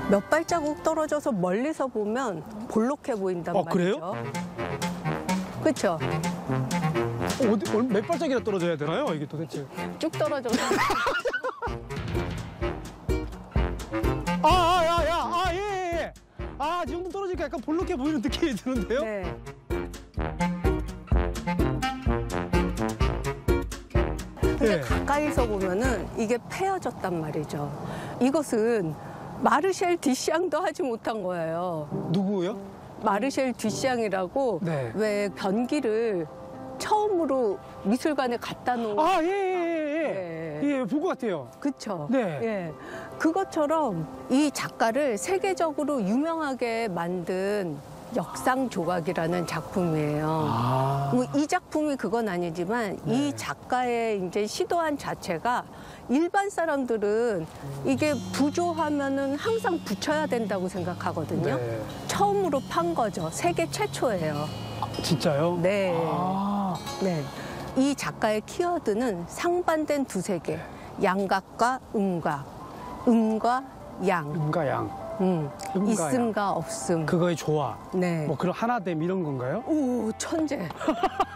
몇 발자국 떨어져서 멀리서 보면 볼록해 보인단 말이죠. 그래요? 그렇죠. 몇 발짝이나 떨어져야 되나요? 이게 도대체. 쭉 떨어져서. 예. 이 정도 떨어지니까 약간 볼록해 보이는 느낌이 드는데요? 네. 근데 네. 가까이서 보면은 이게 패여졌단 말이죠. 이것은 마르셀 디샹도 하지 못한 거예요. 누구요? 마르셀 디샹이라고 네. 왜 변기를 처음으로 미술관에 갖다 놓은 네. 예, 본 것 같아요. 그쵸? 네. 예. 그것처럼 이 작가를 세계적으로 유명하게 만든 역상 조각이라는 작품이에요. 뭐 이 작품이 그건 아니지만 이 작가의 이제 시도한 자체가 일반 사람들은 이게 부조하면은 항상 붙여야 된다고 생각하거든요. 네. 처음으로 판 거죠. 세계 최초예요. 진짜요? 네. 네. 이 작가의 키워드는 상반된 두세 개. 양각과 음각. 음과 양. 음과 양. 음과 있음과 없음. 그거의 조화. 네. 뭐 그런 하나됨 이런 건가요? 오, 천재.